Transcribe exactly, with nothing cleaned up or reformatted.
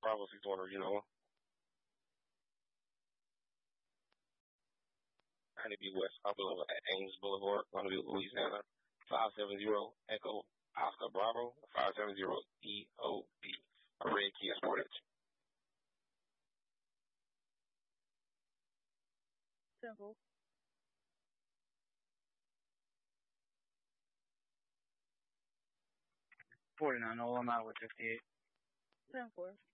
Bravo six one, you know. Honeybee West, Upper at Ames Boulevard, Honeybee, Louisiana. five seven zero Echo Oscar Bravo, five seven zero E O B. A red Kia Sportage. Simple. forty-nine, all I'm out with fifty-eight. Ten four.